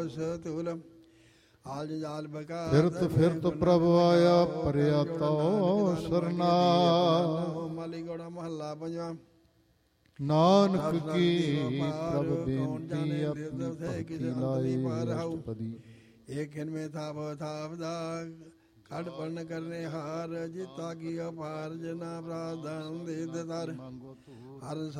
Stool ਆਲ ਜਾਲ ਬਕਾ ਫਿਰਤ ਪ੍ਰਭ ਆਇਆ ਪਰਿਆ ਤੋ ਸਰਨਾ। ਮਾਲੀ ਗੋੜਾ ਮਹੱਲਾ ਪੰਜਵਾਂ। ਨਾਨਕ ਕੀ ਪ੍ਰਭ ਬੇਨਤੀ ਆਪਣੀ ਭਗਤੀ ਲਾਏ ਅਸ਼ਟਪਦੀ। ਏਕ ਖਿਨ ਥਾਪ ਥਾਪ ਦਾ ਖੜ ਪਰਨ ਕਰਨੇ ਹਾਰ। ਜਿਤਾ ਕੀ ਅਪਾਰ ਜਨਾ ਪ੍ਰਾਧਨ ਦੇ ਦਰ ਹਰ